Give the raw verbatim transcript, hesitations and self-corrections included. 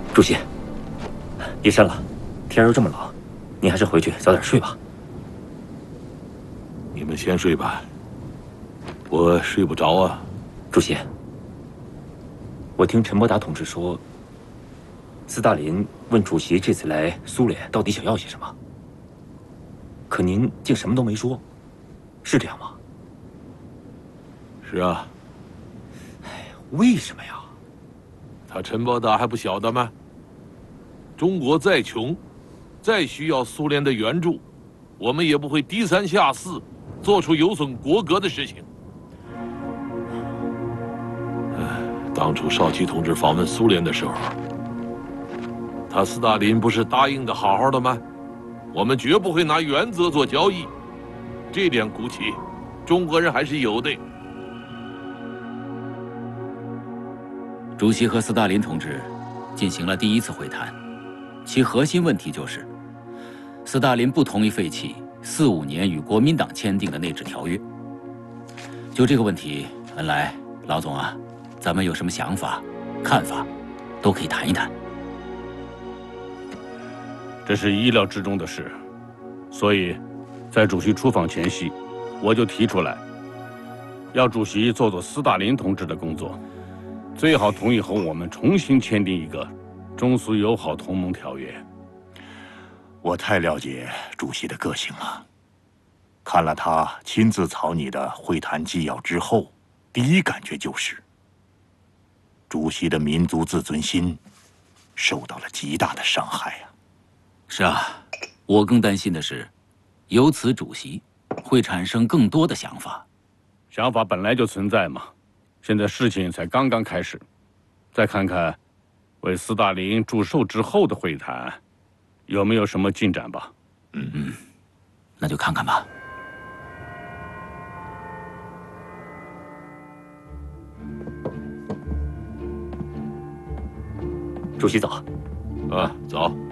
主席，夜深了，天又这么冷，你还是回去早点睡吧。 你们先睡吧，我睡不着啊。 主席，我听陈伯达同志说，斯大林问主席这次来苏联到底想要些什么，可您竟什么都没说，是这样吗？ 是啊。 哎，为什么呀？ 他陈伯达还不晓得吗？中国再穷，再需要苏联的援助，我们也不会低三下四，做出有损国格的事情。当初少奇同志访问苏联的时候，他斯大林不是答应的好好的吗？我们绝不会拿原则做交易，这点骨气，中国人还是有的。 主席和斯大林同志进行了第一次会谈，其核心问题就是，斯大林不同意废弃四五年与国民党签订的内治条约。就这个问题，恩来老总啊，咱们有什么想法、看法，都可以谈一谈。 这是意料之中的事，所以，在主席出访前夕，我就提出来，要主席做做斯大林同志的工作。最好同意和我们重新签订一个中苏友好同盟条约。 我太了解主席的个性了，看了他亲自草拟的会谈纪要之后，第一感觉就是，主席的民族自尊心受到了极大的伤害啊。 是啊，我更担心的是，由此主席会产生更多的想法。 想法本来就存在嘛。现在事情才刚刚开始，再看看为斯大林祝寿之后的会谈有没有什么进展吧。 嗯嗯，那就看看吧。 主席早。 啊，早。